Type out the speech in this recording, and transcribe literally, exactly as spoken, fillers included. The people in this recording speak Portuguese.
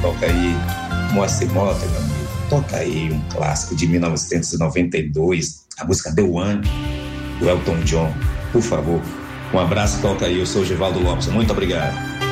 toca aí Moacir Mota, meu amigo. Toca aí um clássico de mil novecentos e noventa e dois, a música The One, do Elton John, por favor. Um abraço, toca aí. Eu sou o Givaldo Lopes. Muito obrigado.